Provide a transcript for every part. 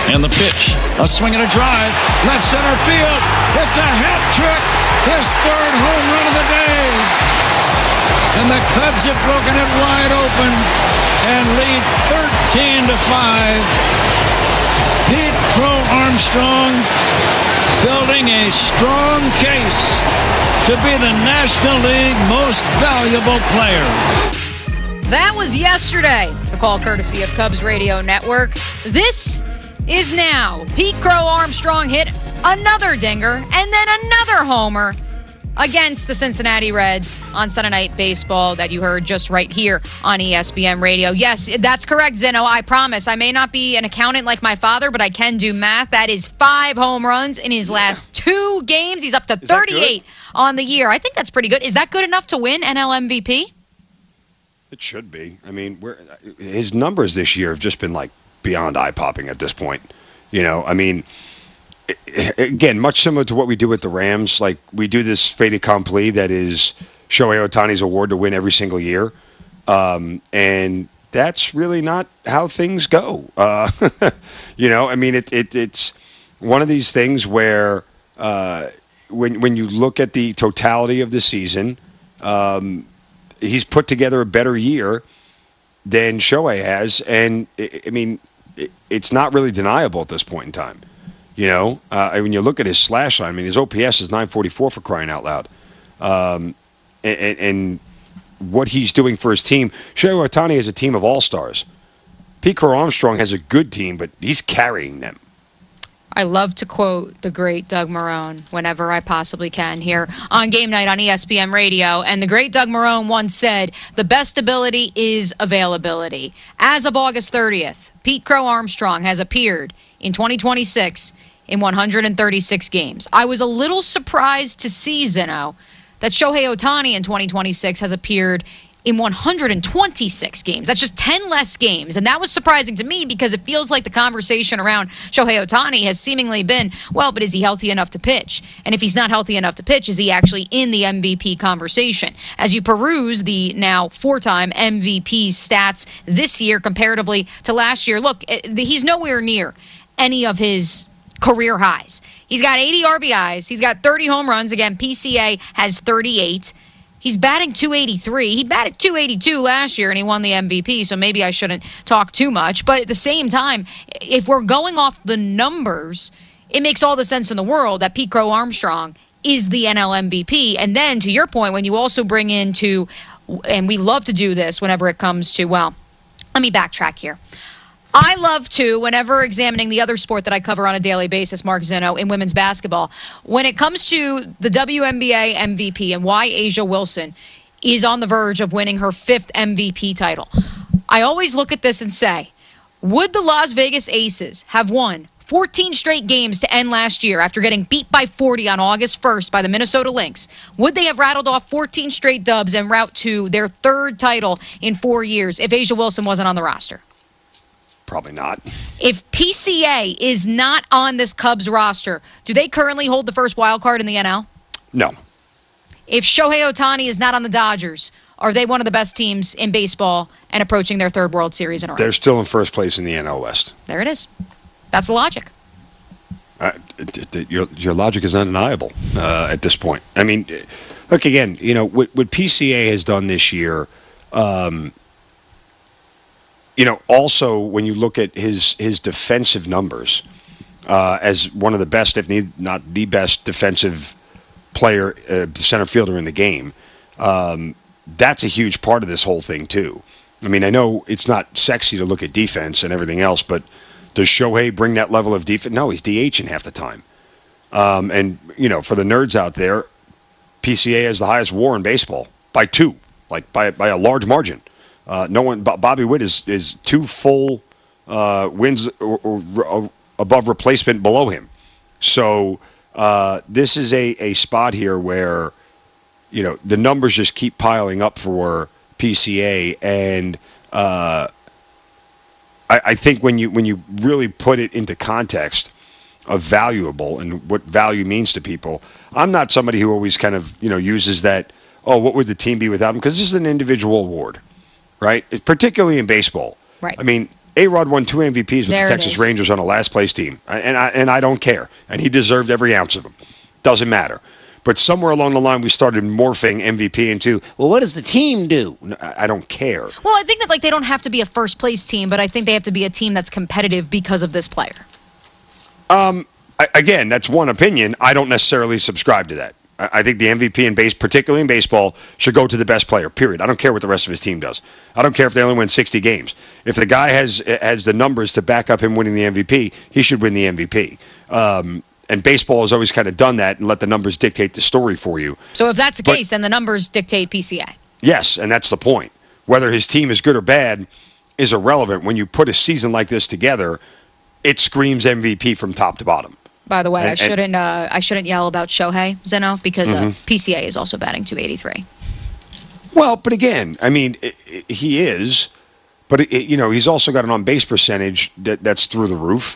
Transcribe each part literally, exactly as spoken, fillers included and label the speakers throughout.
Speaker 1: And the pitch, a swing and a drive, left center field. It's a hat trick, his third home run of the day. And the Cubs have broken it wide open and lead thirteen to five. Pete Crow Armstrong building a strong case to be the National League most valuable player.
Speaker 2: That was yesterday. The call courtesy of Cubs Radio Network. This is now. Pete Crow Armstrong hit another dinger and then another homer against the Cincinnati Reds on Sunday Night Baseball that you heard just right here on E S P N Radio. Yes, that's correct, Zeno. I promise. I may not be an accountant like my father, but I can do math. That is five home runs in his last yeah. two games. He's up to thirty-eight on the year. I think that's pretty good. Is that good enough to win N L M V P?
Speaker 3: It should be. I mean, we're, his numbers this year have just been like beyond eye-popping at this point. You know, I mean, again, much similar to what we do with the Rams. Like, we do this fait accompli that is Shohei Ohtani's award to win every single year. Um, and that's really not how things go. Uh, you know, I mean, it, it, it's one of these things where uh, when, when you look at the totality of the season, um, he's put together a better year than Shohei has. And, I mean, it's not really deniable at this point in time. You know, uh, when you look at his slash line, I mean, his O P S is nine forty-four for crying out loud. Um, and, and what he's doing for his team, Shohei Ohtani has a team of all-stars. Pete Crow Armstrong has a good team, but he's carrying them.
Speaker 2: I love to quote the great Doug Marrone whenever I possibly can here on Game Night on E S P N Radio. And the great Doug Marrone once said, the best ability is availability. As of August thirtieth, Pete Crow Armstrong has appeared in twenty twenty-six in one hundred thirty-six games. I was a little surprised to see, Zeno, that Shohei Ohtani in twenty twenty-six has appeared in one hundred twenty-six games. That's just ten less games. And that was surprising to me because it feels like the conversation around Shohei Ohtani has seemingly been, well, but is he healthy enough to pitch? And if he's not healthy enough to pitch, is he actually in the M V P conversation? As you peruse the now four-time M V P stats this year comparatively to last year, look, he's nowhere near any of his career highs. He's got eighty R B Is. He's got thirty home runs. Again, P C A has thirty-eight. He's batting two eighty-three. He batted two eighty-two last year, and he won the M V P, so maybe I shouldn't talk too much. But at the same time, if we're going off the numbers, it makes all the sense in the world that Pete Crow Armstrong is the N L M V P. And then, to your point, when you also bring into, and we love to do this whenever it comes to, well, let me backtrack here. I love to, whenever examining the other sport that I cover on a daily basis, Mark Zeno, in women's basketball, when it comes to the W N B A M V P and why A'ja Wilson is on the verge of winning her fifth M V P title, I always look at this and say, would the Las Vegas Aces have won fourteen straight games to end last year after getting beat by forty on August first by the Minnesota Lynx? Would they have rattled off fourteen straight dubs en route to their third title in four years if A'ja Wilson wasn't on the roster?
Speaker 3: Probably not.
Speaker 2: If P C A is not on this Cubs roster, do they currently hold the first wild card in the N L?
Speaker 3: No.
Speaker 2: If Shohei Ohtani is not on the Dodgers, are they one of the best teams in baseball and approaching their third World Series in a row?
Speaker 3: They're still in first place in the N L West.
Speaker 2: There it is. That's the logic.
Speaker 3: Uh, your, your logic is undeniable uh, at this point. I mean, look, again, you know, what, what P C A has done this year, um, you know, also when you look at his his defensive numbers uh, as one of the best, if not the best defensive player, uh, center fielder in the game, um, that's a huge part of this whole thing too. I mean, I know it's not sexy to look at defense and everything else, but does Shohei bring that level of defense? No, he's DHing half the time. Um, and, you know, for the nerds out there, P C A has the highest WAR in baseball by two, like by by a large margin. Uh, no one, Bobby Witt is is two full uh, wins or, or, or above replacement below him. So uh, this is a, a spot here where, you know, the numbers just keep piling up for P C A, and uh, I, I think when you when you really put it into context of valuable and what value means to people, I'm not somebody who always kind of, you know, uses that, oh, what would the team be without him? Because this is an individual award. Right, particularly in baseball.
Speaker 2: Right.
Speaker 3: I mean, A-Rod won two M V Ps with
Speaker 2: There
Speaker 3: the
Speaker 2: it
Speaker 3: Texas
Speaker 2: is.
Speaker 3: Rangers on a last-place team, and I, and I don't care. And he deserved every ounce of them. Doesn't matter. But somewhere along the line, we started morphing M V P into, well, what does the team do? I don't care.
Speaker 2: Well, I think that like they don't have to be a first-place team, but I think they have to be a team that's competitive because of this player.
Speaker 3: Um, I, again, that's one opinion. I don't necessarily subscribe to that. I, I think the M V P in base, particularly in baseball, should go to the best player, period. I don't care what the rest of his team does. I don't care if they only win sixty games. If the guy has has the numbers to back up him winning the M V P, he should win the M V P. Um, and baseball has always kind of done that and let the numbers dictate the story for you.
Speaker 2: So if that's the
Speaker 3: But-
Speaker 2: case, then the numbers dictate P C A.
Speaker 3: Yes, and that's the point. Whether his team is good or bad is irrelevant. When you put a season like this together, it screams M V P from top to bottom.
Speaker 2: By the way,
Speaker 3: And-
Speaker 2: I
Speaker 3: and-
Speaker 2: shouldn't uh, I shouldn't yell about Shohei Zeno because uh,
Speaker 3: Mhm.
Speaker 2: P C A is also batting two eighty-three.
Speaker 3: Well, but again, I mean, i i he is, but it, it- you know, he's also got an on-base percentage that, that's through the roof,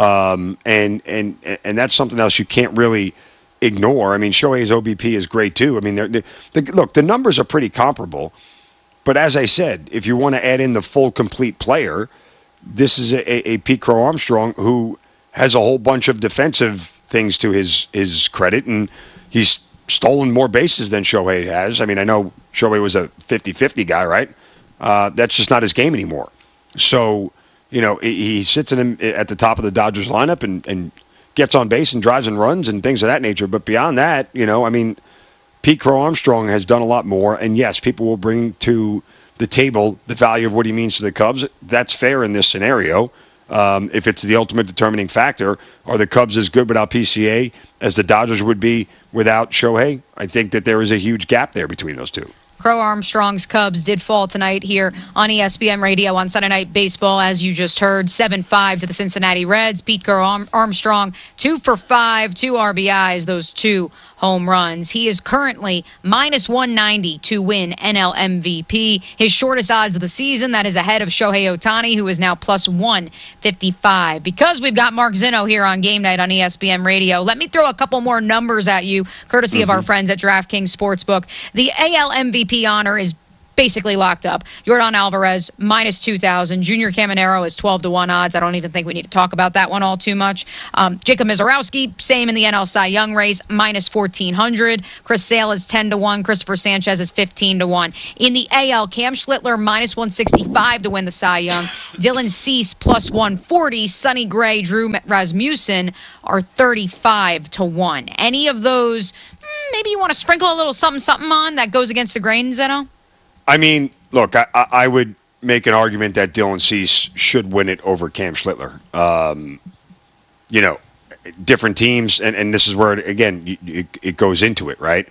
Speaker 3: um, and and and that's something else you can't really ignore. I mean, Shohei's O B P is great too. I mean, they're, they the, look, the numbers are pretty comparable, but as I said, if you want to add in the full, complete player, this is a, a, a Pete Crow Armstrong who has a whole bunch of defensive things to his his credit, and he's stolen more bases than Shohei has. I mean, I know Shohei was a fifty-fifty guy, right? Uh, that's just not his game anymore. So, you know, he, he sits in him at the top of the Dodgers lineup and, and gets on base and drives and runs and things of that nature. But beyond that, you know, I mean, Pete Crow Armstrong has done a lot more. And yes, people will bring to the table the value of what he means to the Cubs. That's fair in this scenario. Um, if it's the ultimate determining factor, are the Cubs as good without P C A as the Dodgers would be without Shohei? I think that there is a huge gap there between those two.
Speaker 2: Crow Armstrong's Cubs did fall tonight here on E S P N Radio on Sunday Night Baseball, as you just heard, seven five to the Cincinnati Reds. Pete Crow Arm- Armstrong, two for five, two R B Is, those two home runs. He is currently minus one ninety to win N L M V P. His shortest odds of the season, that is ahead of Shohei Ohtani, who is now plus one fifty-five. Because we've got Mark Zinno here on Game Night on E S P N Radio, let me throw a couple more numbers at you, courtesy mm-hmm. of our friends at DraftKings Sportsbook. The A L M V P honor is basically locked up. Yordan Alvarez, minus two thousand. Junior Caminero is twelve to one odds. I don't even think we need to talk about that one all too much. Um, Jacob Mizorowski, same in the N L Cy Young race, minus fourteen hundred. Chris Sale is ten to one. Christopher Sanchez is fifteen to one. In the A L, Cam Schlittler, minus one sixty-five to win the Cy Young. Dylan Cease, plus one forty. Sonny Gray, Drew Rasmussen are thirty-five to one. Any of those, maybe you want to sprinkle a little something something on that goes against the grain, Zeno?
Speaker 3: I mean, look, I, I would make an argument that Dylan Cease should win it over Cam Schlittler. Um, you know, different teams, and, and this is where, again, you, it, it goes into it, right?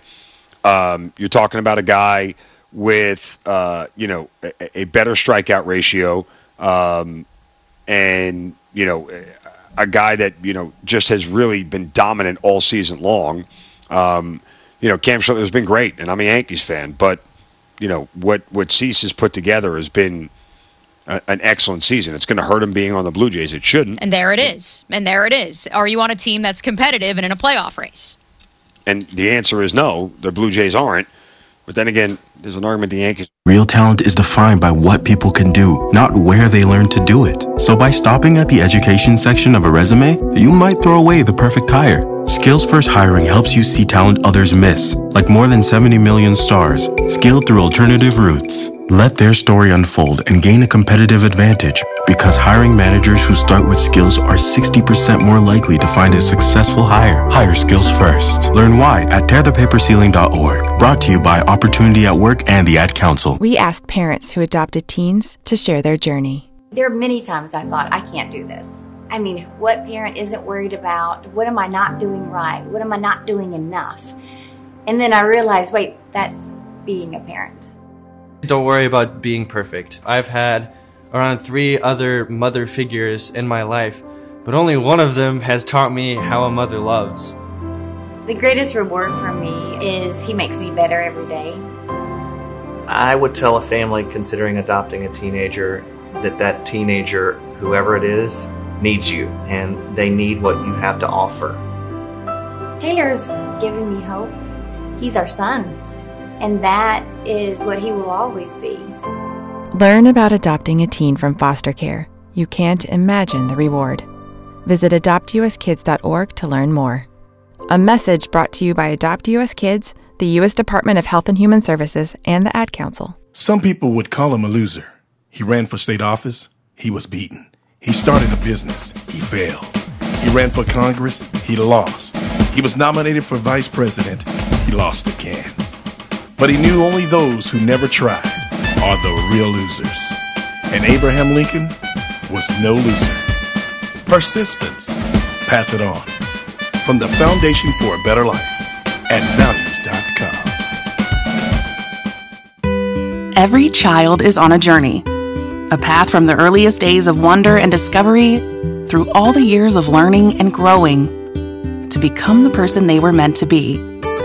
Speaker 3: Um, you're talking about a guy with, uh, you know, a, a better strikeout ratio um, and, you know, a guy that, you know, just has really been dominant all season long. Um, you know, Cam Schlittler's been great, and I'm a Yankees fan, but you know, what, what Cease has put together has been a, an excellent season. It's going to hurt him being on the Blue Jays. It shouldn't.
Speaker 2: And there it is. And there it is. Are you on a team that's competitive and in a playoff race?
Speaker 3: And the answer is no, the Blue Jays aren't. But then again, there's an argument the Yankees...
Speaker 4: Real talent is defined by what people can do, not where they learn to do it. So by stopping at the education section of a resume, you might throw away the perfect hire. Skills First Hiring helps you see talent others miss, like more than seventy million stars, scaled through alternative routes. Let their story unfold and gain a competitive advantage, because hiring managers who start with skills are sixty percent more likely to find a successful hire. Hire skills first. Learn why at tear the paper ceiling dot org. Brought to you by Opportunity at Work and the Ad Council.
Speaker 5: We asked parents who adopted teens to share their journey.
Speaker 6: There are many times I thought, I can't do this. I mean, what parent isn't worried about? What am I not doing right? What am I not doing enough? And then I realized, wait, that's being a parent.
Speaker 7: Don't worry about being perfect. I've had around three other mother figures in my life, but only one of them has taught me how a mother loves.
Speaker 6: The greatest reward for me is he makes me better every day.
Speaker 8: I would tell a family considering adopting a teenager that that teenager, whoever it is, needs you, and they need what you have to offer.
Speaker 6: Taylor's given me hope. He's our son, and that is what he will always be.
Speaker 5: Learn about adopting a teen from foster care. you can't imagine the reward. Visit adopt u s kids dot org to learn more. A message brought to you by Adopt U S Kids, the U S Department of Health and Human Services, and the Ad Council.
Speaker 9: Some people would call him a loser. He ran for state office. He was beaten. He started a business. He failed. He ran for Congress. He lost. He was nominated for vice president. He lost again. But he knew only those who never tried are the real losers. And Abraham Lincoln was no loser. Persistence. Pass it on. From the Foundation for a Better Life at values dot com.
Speaker 10: Every child is on a journey. A path from the earliest days of wonder and discovery through all the years of learning and growing to become the person they were meant to be.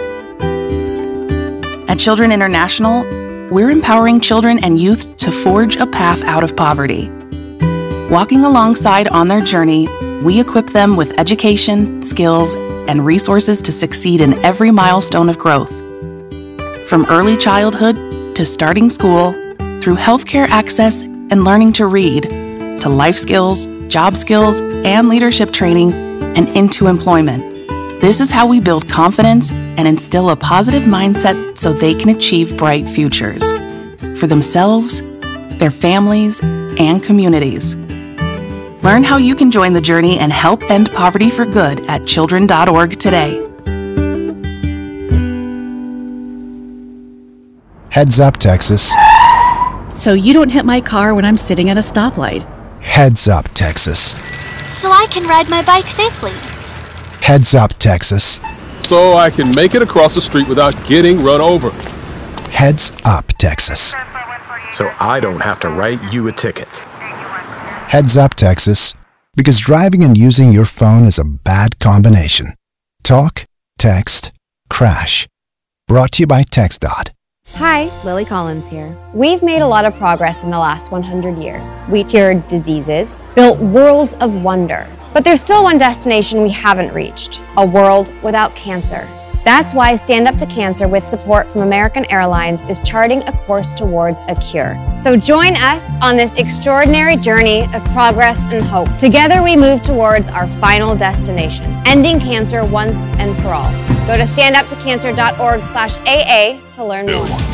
Speaker 10: At Children International, we're empowering children and youth to forge a path out of poverty. Walking alongside on their journey, we equip them with education, skills, and resources to succeed in every milestone of growth. From early childhood to starting school, through healthcare access and learning to read, to life skills, job skills, and leadership training, and into employment. This is how we build confidence and instill a positive mindset so they can achieve bright futures for themselves, their families, and communities. Learn how you can join the journey and help end poverty for good at children dot org today.
Speaker 11: Heads up, Texas.
Speaker 12: So you don't hit my car when I'm sitting at a stoplight.
Speaker 11: Heads up, Texas.
Speaker 13: So I can ride my bike safely.
Speaker 11: Heads up, Texas.
Speaker 14: So I can make it across the street without getting run over.
Speaker 11: Heads up, Texas.
Speaker 15: So I don't have to write you a ticket.
Speaker 11: Heads up, Texas. Because driving and using your phone is a bad combination. Talk, text, crash. Brought to you by TxDOT.
Speaker 16: Hi, Lily Collins here. We've made a lot of progress in the last one hundred years. We cured diseases, built worlds of wonder. But there's still one destination we haven't reached, a world without cancer. That's why Stand Up to Cancer, with support from American Airlines, is charting a course towards a cure. So join us on this extraordinary journey of progress and hope. Together we move towards our final destination, ending cancer once and for all. Go to stand up to cancer dot org slash A A to learn more.